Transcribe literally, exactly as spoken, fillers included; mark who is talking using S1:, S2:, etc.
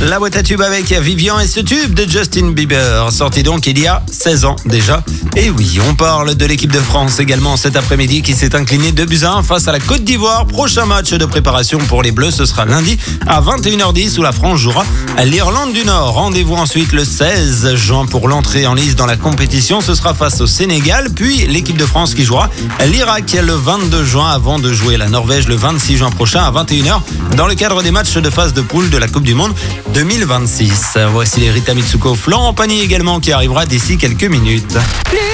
S1: La boîte à tubes avec Vivian et ce tube de Justin Bieber, sorti donc il y a seize ans déjà. Et oui, on parle de l'équipe de France également cet après-midi qui s'est inclinée deux buts à un face à la Côte d'Ivoire. Prochain match de préparation pour les Bleus, ce sera lundi à vingt et une heures dix où la France jouera à l'Irlande du Nord. Rendez-vous ensuite le seize juin pour l'entrée en lice dans la compétition. Ce sera face au Sénégal, puis l'équipe de France qui jouera l'Irak le vingt-deux juin avant de jouer la Norvège le vingt-six juin prochain à vingt et une heures dans le cadre des matchs de phase de poule de la Coupe du Monde deux mille vingt-six. Voici les Rita Mitsuko, Florent Pagny également qui arrivera d'ici quelques minutes.